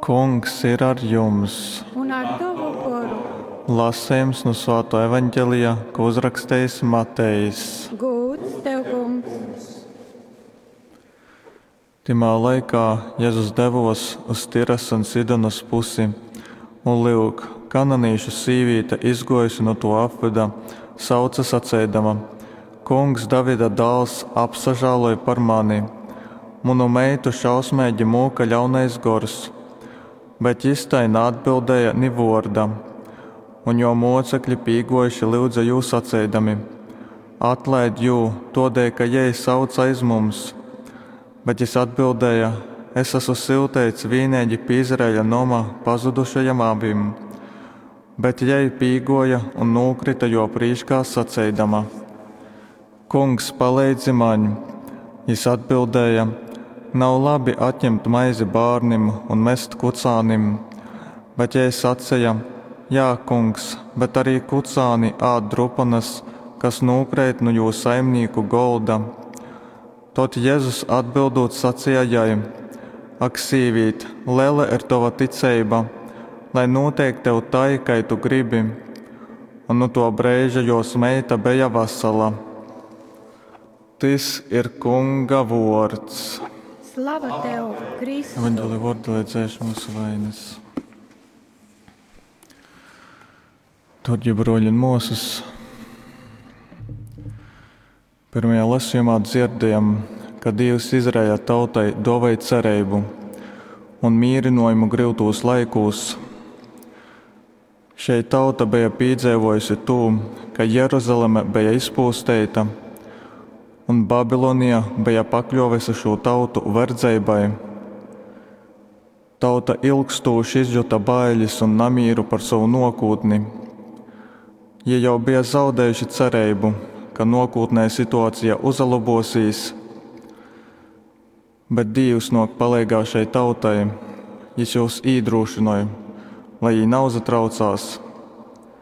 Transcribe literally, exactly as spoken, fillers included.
Kungs ir ar jums. Un ar tavu goru. Lasījums no Svētā evaņģēlijā, ko uzrakstījis Matejs. Gods tev, Kungs! Timā laikā Jēzus devos uz Tiras un Sidonas pusi, un lūk, kananīšu sīvīte izgojusi no to apvida, sauca sacēdama: Kungs, Davida dēls, apsažāloja par mani. Munu meitu šausmēģi mūka ļaunais gors, bet jis tai neatbildēja ni vorda. Un jo mocekļi pīgojuši lūdza jū sacēdami: Atlaid jū, todēļ, ka jei sauc aiz mums. Bet jis atbildēja: Es esmu silteicis vīnēģi pie Izraēļa nomā pazudušajam abim. Bet jei pīgoja un nokrita jo prīškā sacēdama: Kungs, palīdzi man! Jis atbildēja: Nav labi atņemt maizi bārnim un mest kucānim. Bet jei sacēja: Jā, kungs, bet arī kucāni ād drupanas, kas nokrīt no jūsu saimnieku golda. Tot Jēzus atbildot sacīja jai: Ak, sīvīt, liela ir tava ticība, lai notiek tev tai, kai tu gribi. Un no to brīža jos meita bija vesela. Tas ir Kunga vārds. Slava tev, Kristus! Evaņģēlija vārdā liedzēš mūsu vainas. Torģi broļi un mūsus. Pirmajā lasījumā dzirdējam, ka Dievs Izraēļa tautai dāvāja cerību un mīrinājumu grūtos laikos. Šī tauta bija piedzīvojusi to, ka Jeruzaleme bija izpūstēta un Babilonija bija pakļuvusi šo tautu verdzībai. Tauta ilgstoši izjuta bailes un namīru par savu nākotni. Jie jau bija zaudējuši cerību, ka nākotnē situācija uzlabosies, bet Dievs nāk palīgā šai tautai. Jis jūs iedrošināja, lai viņi nav zatraucās,